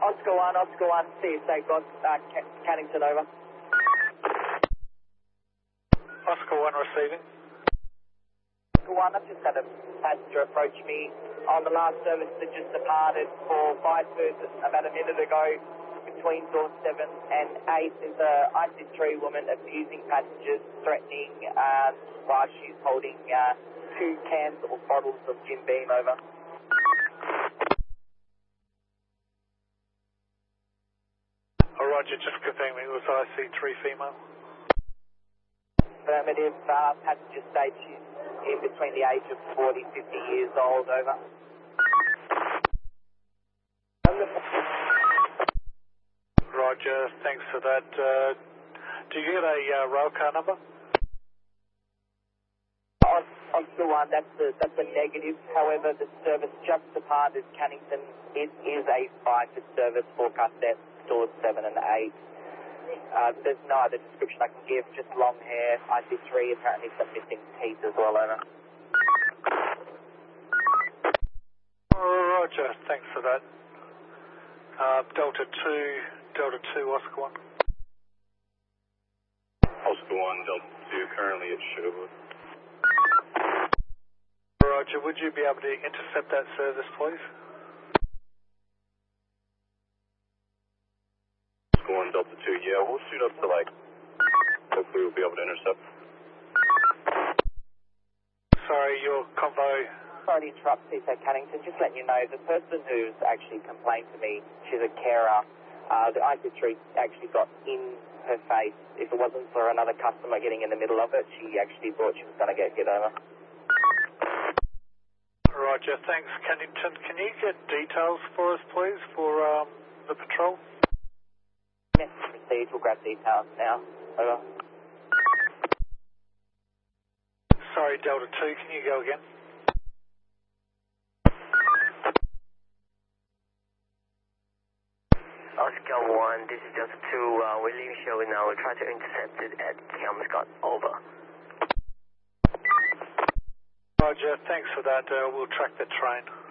Oscar 1, CSA got Cannington over. Oscar 1 receiving. Oscar 1, I've just had a passenger approach me on the last service that just departed for Bideford about a minute ago. Between door 7 and 8 is a IC3 woman abusing passengers, threatening while she's holding 2 cans or bottles of Jim Beam over. Roger, just confirming it was IC3 female. Affirmative, passenger state, she's in between the age of 40, 50 years old, over. Roger, thanks for that. Do you get a rail car number? Oscar 1, that's a negative. However, the service just departed Cannington. It is a Bideford service for Cadet, doors 7 and 8. There's no other description I can give, just long hair, IC3, apparently some missing teeth as well, over. Roger, thanks for that. Delta 2, Oscar 1. Oscar 1, Delta 2, currently at Sherwood. Roger, would you be able to intercept that service, please? Oscar 1, Delta 2, yeah, we'll shoot up to hopefully we'll be able to intercept. Sorry, your convo. Sorry to interrupt, CSA Cannington. Just letting you know, the person who's actually complained to me, she's a carer. The IC3 actually got in her face. If it wasn't for another customer getting in the middle of it, she actually thought she was going to get hit over. Roger, thanks, Cannington. Can you get details for us, please, for the patrol? Message received. We'll grab details now. Over. Sorry, Delta 2, can you go again? Oscar 1, this is Delta 2, we're leaving Sherwood now, we'll try to intercept it at Kelmscott, over. Roger, thanks for that, we'll track the train.